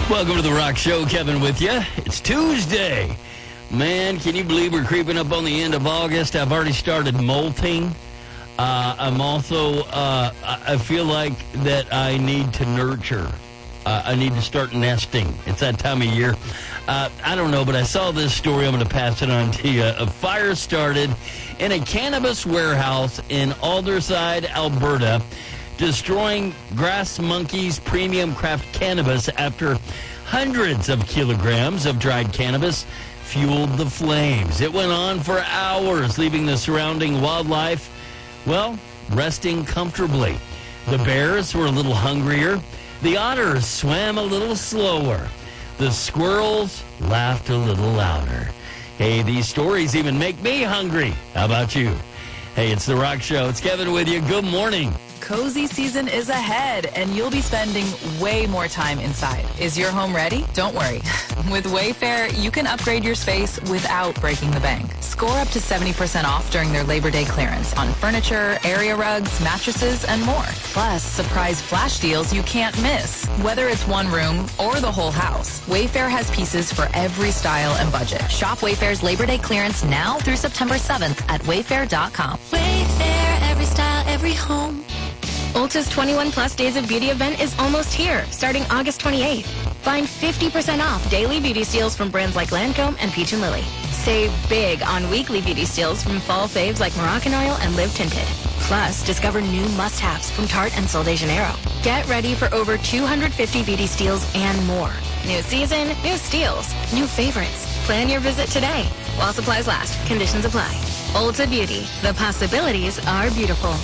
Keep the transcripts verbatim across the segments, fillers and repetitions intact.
Welcome to The Rock Show. Kevin with you. It's Tuesday. Man, can you believe we're creeping up on the end of August? I've already started molting. Uh, I'm also, uh, I feel like that I need to nurture. Uh, I need to start nesting. It's that time of year. Uh, I don't know, but I saw this story. I'm going to pass it on to you. A fire started in a cannabis warehouse in Aldersyde, Alberta, destroying Grass Monkey's premium craft cannabis after hundreds of kilograms of dried cannabis fueled the flames. It went on for hours, leaving the surrounding wildlife, well, resting comfortably. The bears were a little hungrier. The otters swam a little slower. The squirrels laughed a little louder. Hey, these stories even make me hungry. How about you? Hey, it's The Rock Show. It's Kevin with you. Good morning. Cozy season is ahead, and you'll be spending way more time inside. Is your home ready? Don't worry. With Wayfair, you can upgrade your space without breaking the bank. Score up to seventy percent off during their Labor Day clearance on furniture, area rugs, mattresses, and more. Plus, surprise flash deals you can't miss. Whether it's one room or the whole house, Wayfair has pieces for every style and budget. Shop Wayfair's Labor Day clearance now through September seventh at wayfair dot com. Wayfair, every style, every home. Ulta's twenty-one plus Days of Beauty event is almost here, starting August twenty-eighth. Find fifty percent off daily beauty steals from brands like Lancome and Peach and Lily. Save big on weekly beauty steals from fall faves like Moroccan Oil and Live Tinted. Plus, discover new must-haves from Tarte and Sol de Janeiro. Get ready for over two hundred fifty beauty steals and more. New season, new steals, new favorites. Plan your visit today. While supplies last, conditions apply. Ulta Beauty. The possibilities are beautiful.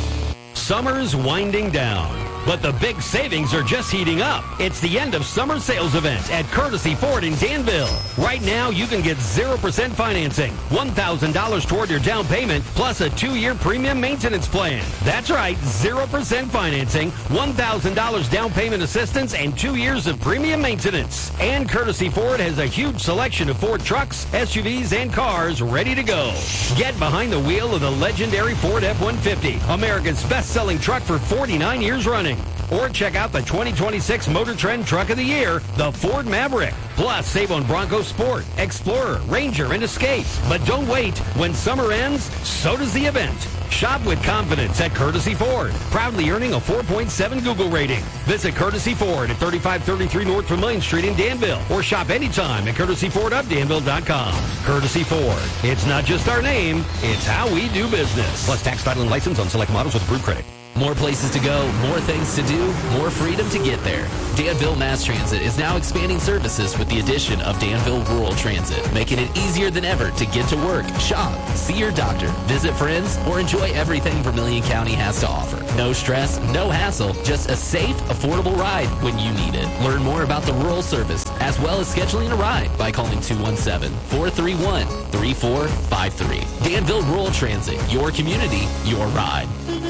Summer's winding down, but the big savings are just heating up. It's the end of summer sales event at Courtesy Ford in Danville. Right now, you can get zero percent financing, one thousand dollars toward your down payment, plus a two-year premium maintenance plan. That's right, zero percent financing, one thousand dollars down payment assistance, and two years of premium maintenance. And Courtesy Ford has a huge selection of Ford trucks, S U Vs, and cars ready to go. Get behind the wheel of the legendary Ford F one fifty, America's best-selling truck for forty-nine years running. Or check out the twenty twenty-six Motor Trend Truck of the Year, the Ford Maverick. Plus, save on Bronco Sport, Explorer, Ranger, and Escape. But don't wait. When summer ends, so does the event. Shop with confidence at Courtesy Ford, proudly earning a four point seven Google rating. Visit Courtesy Ford at thirty-five thirty-three North Vermillion Street in Danville, or shop anytime at courtesy ford of danville dot com. Courtesy Ford. It's not just our name, it's how we do business. Plus tax, title, and license on select models with approved credit. More places to go, more things to do, more freedom to get there. Danville Mass Transit is now expanding services with the addition of Danville Rural Transit, making it easier than ever to get to work, shop, see your doctor, visit friends, or enjoy everything Vermillion County has to offer. No stress, no hassle, just a safe, affordable ride when you need it. Learn more about the rural service, as well as scheduling a ride by calling two one seven, four three one, three four five three. Danville Rural Transit, your community, your ride.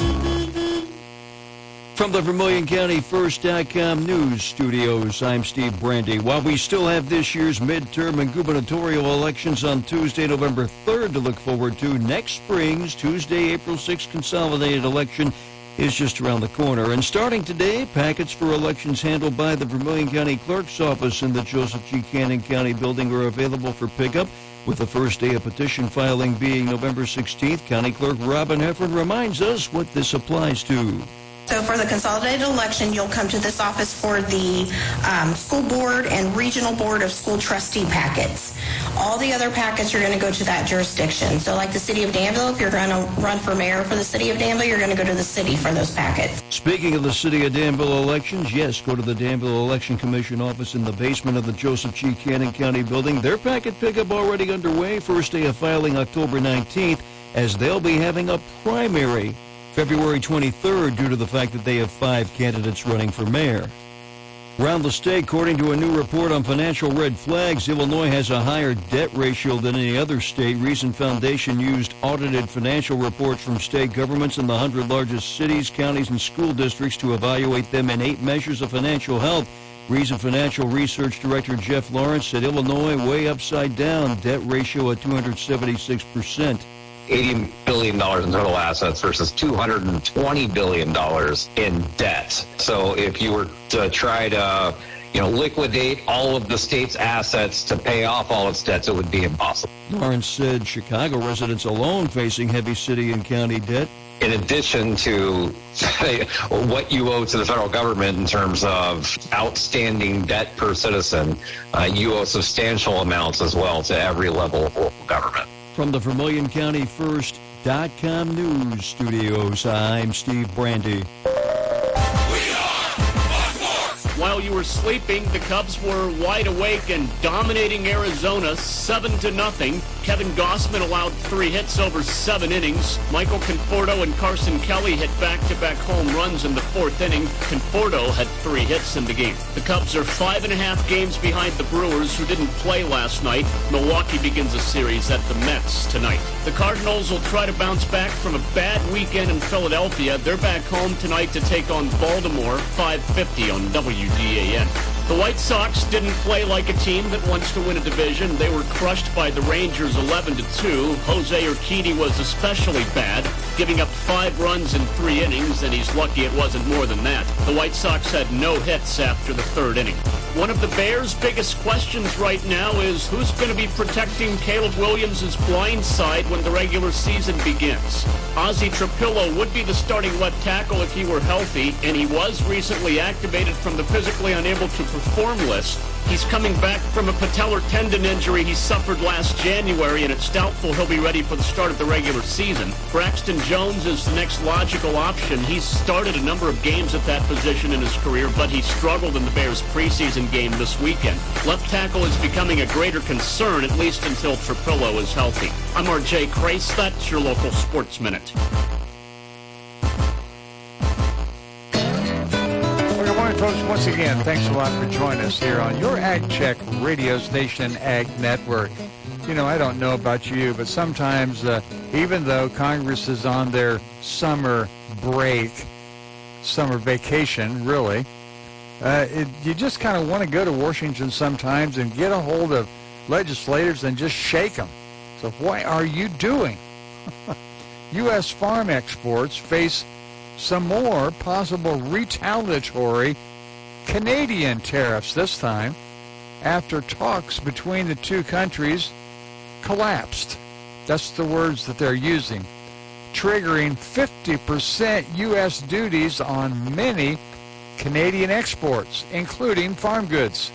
From the Vermillion County First dot com news studios, I'm Steve Brandy. While we still have this year's midterm and gubernatorial elections on Tuesday, November third to look forward to, next spring's Tuesday, April sixth consolidated election is just around the corner. And starting today, packets for elections handled by the Vermillion County Clerk's Office in the Joseph G. Cannon County building are available for pickup, with the first day of petition filing being November sixteenth. County Clerk Robin Heffern reminds us what this applies to. So for the consolidated election, you'll come to this office for the um, school board and regional board of school trustee packets. All the other packets are going to go to that jurisdiction. So like the city of Danville, if you're going to run for mayor for the city of Danville, you're going to go to the city for those packets. Speaking of the city of Danville elections, yes, go to the Danville Election Commission office in the basement of the Joseph G. Cannon County building. Their packet pickup already underway. First day of filing October nineteenth, as they'll be having a primary February twenty-third due to the fact that they have five candidates running for mayor. Around the state, according to a new report on financial red flags, Illinois has a higher debt ratio than any other state. Reason Foundation used audited financial reports from state governments in the one hundred largest cities, counties, and school districts to evaluate them in eight measures of financial health. Reason Financial Research Director Jeff Lawrence said Illinois way upside down, debt ratio at two hundred seventy-six percent. eighty billion dollars in total assets versus two hundred twenty billion dollars in debt. So if you were to try to you know, liquidate all of the state's assets to pay off all its debts, it would be impossible. Lawrence said Chicago residents alone facing heavy city and county debt. In addition to what you owe to the federal government in terms of outstanding debt per citizen, uh, you owe substantial amounts as well to every level of local government. From the Vermilion County First dot com News Studios, I'm Steve Brandy. While you were sleeping, the Cubs were wide awake and dominating Arizona seven to nothing. Kevin Gossman allowed three hits over seven innings. Michael Conforto and Carson Kelly hit back-to-back home runs in the fourth inning. Conforto had three hits in the game. The Cubs are five and a half games behind the Brewers, who didn't play last night. Milwaukee begins a series at the Mets tonight. The Cardinals will try to bounce back from a bad weekend in Philadelphia. They're back home tonight to take on Baltimore, five fifty on W G A N. The White Sox didn't play like a team that wants to win a division. They were crushed by the Rangers eleven to two. Jose Urquidy was especially bad, giving up five runs in three innings, and he's lucky it wasn't more than that. The White Sox had no hits after the third inning. One of the Bears' biggest questions right now is who's going to be protecting Caleb Williams' blind side when the regular season begins. Ozzie Trapillo would be the starting left tackle if he were healthy, and he was recently activated from the physically unable to perform list. He's coming back from a patellar tendon injury he suffered last January, and it's doubtful he'll be ready for the start of the regular season. Braxton Jones is the next logical option. He's started a number of games at that position in his career, but he struggled in the Bears' preseason game this weekend. Left tackle is becoming a greater concern, at least until Trapillo is healthy. I'm R J Crace. That's your local Sports Minute. Folks, once again, thanks a lot for joining us here on your Ag Check radio station, Ag Network. You know, I don't know about you, but sometimes, uh, even though Congress is on their summer break, summer vacation, really, uh, it, you just kind of want to go to Washington sometimes and get a hold of legislators and just shake them. So what are you doing? U S farm exports face some more possible retaliatory Canadian tariffs this time after talks between the two countries collapsed. That's the words that they're using, triggering fifty percent U S duties on many Canadian exports, including farm goods.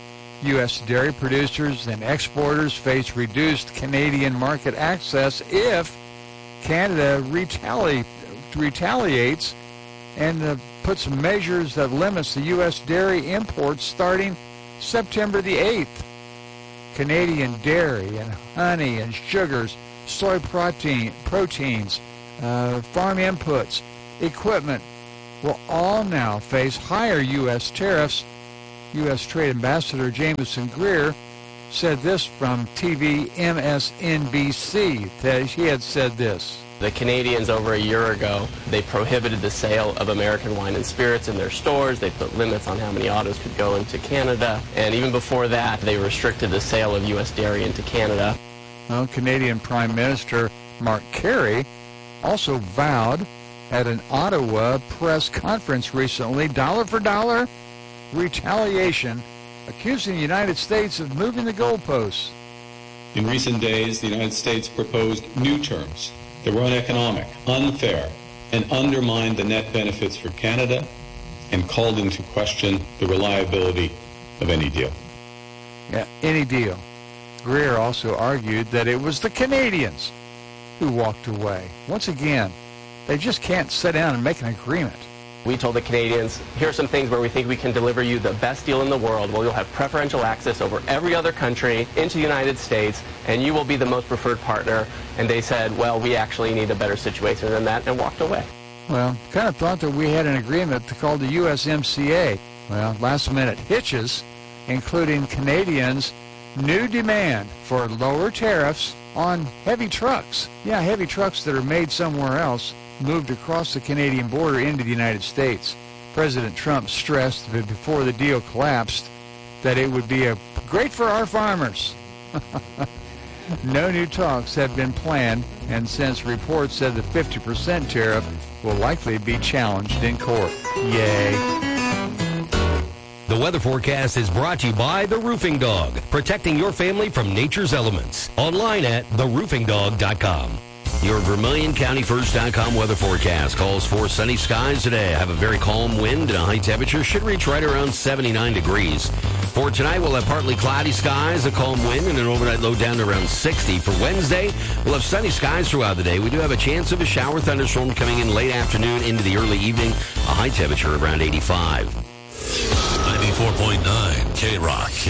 U S dairy producers and exporters face reduced Canadian market access if Canada retali- retaliates and uh, puts measures that limits the U S dairy imports starting September the eighth. Canadian dairy and honey and sugars, soy protein, proteins, uh, farm inputs, equipment will all now face higher U S tariffs. U S Trade Ambassador Jameson Greer said this from T V M S N B C. That he had said this. The Canadians over a year ago, they prohibited the sale of American wine and spirits in their stores. They put limits on how many autos could go into Canada. And even before that, they restricted the sale of U S dairy into Canada. Well, Canadian Prime Minister Mark Carey also vowed at an Ottawa press conference recently, dollar for dollar, retaliation, accusing the United States of moving the goalposts. In recent days, the United States proposed new terms that were uneconomic, unfair, and undermined the net benefits for Canada and called into question the reliability of any deal. Yeah, any deal. Greer also argued that it was the Canadians who walked away. Once again, they just can't sit down and make an agreement. We told the Canadians, here are some things where we think we can deliver you the best deal in the world, where you'll have preferential access over every other country into the United States, and you will be the most preferred partner. And they said, well, we actually need a better situation than that, and walked away. Well, kind of thought that we had an agreement called the U S M C A. Well, last-minute hitches, including Canadians' new demand for lower tariffs on heavy trucks. Yeah, heavy trucks that are made somewhere else, moved across the Canadian border into the United States. President Trump stressed that before the deal collapsed that it would be a great for our farmers. No new talks have been planned, and since reports said the fifty percent tariff will likely be challenged in court. Yay. The weather forecast is brought to you by The Roofing Dog, protecting your family from nature's elements. Online at the roofing dog dot com. Your Vermilion County First dot com weather forecast calls for sunny skies today. Have a very calm wind and a high temperature should reach right around seventy-nine degrees. For tonight, we'll have partly cloudy skies, a calm wind, and an overnight low down to around sixty. For Wednesday, we'll have sunny skies throughout the day. We do have a chance of a shower thunderstorm coming in late afternoon into the early evening, a high temperature around eighty-five. ninety-four point nine K-Rock.